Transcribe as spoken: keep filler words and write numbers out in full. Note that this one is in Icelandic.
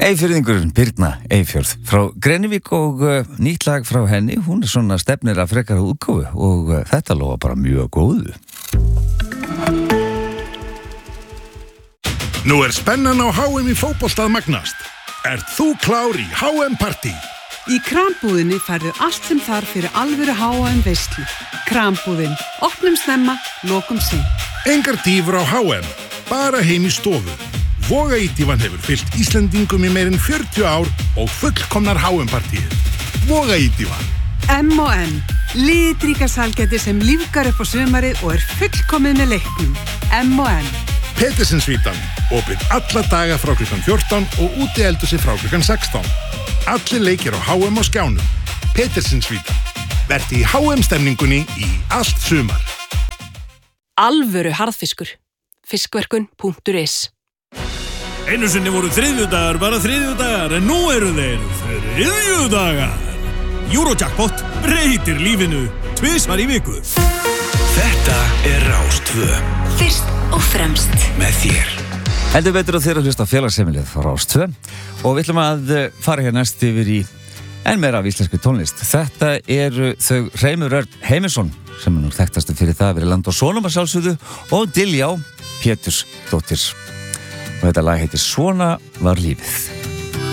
Eyfirðingurinn Birna Eyfjörð frá Grenivík og uh, nýtt lag frá henni, hún er svona stefnir að frekara útgáfu og uh, þetta lofa bara mjög góðu. Nú er spennan á H M í fótbolta að magnast. Ert þú klár í H M-partí? Í Krambúðinni færðu allt sem þarf fyrir alvöru H M-veislu. Krambúðin, opnum snemma, lokum seint. Engar dýfur á H M, bara heim í stofu. Vogaítífan hefur fylgt Íslendingum í meirinn fjörutíu ár og fullkomnar H M-partíið. Vogaítífan. M og M, litríka sælgæti sem lífgar upp á sumarið og er fullkomið með leiknum. M og M. Petersinsvítan, opið alla daga frá klukkan fjórtán og úti eldhúsi frá klukkan sextán. Allir leikir á H M á skjánum. Petersinsvítan. Vertu í H M-stemningunni í allt sumar. Alvöru harðfiskur. Fiskverkun punktur is. Einu sinni voru þriðjudagar bara þriðjudagar, en nú eru þeir þriðjudagar. Eurojackpot breytir lífinu tvisvar í viku. Þetta er Rás tvö. Fyrst og fremst með þér. Heldur betur að þér að hlusta félagsheimilið frá Rás tvö og við ætlum að fara hér næst yfir í enn meira af íslenskri tónlist. Þetta eru þau Hreimur Örn Heimisson sem er nú þekktastu fyrir það að vera Land og Sonum að sjálfsögðu og Diljá Pétursdóttir. Og þetta lag heitir Svona var lífið.